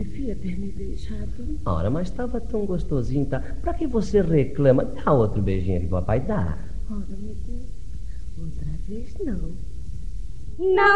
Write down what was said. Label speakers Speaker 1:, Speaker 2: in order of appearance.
Speaker 1: devia ter me beijado.
Speaker 2: Ora, mas estava tão gostosinho, tá? Pra que você reclama? Dá outro beijinho aqui, papai, dá.
Speaker 1: Ora, me dê. Outra vez não.
Speaker 3: Não.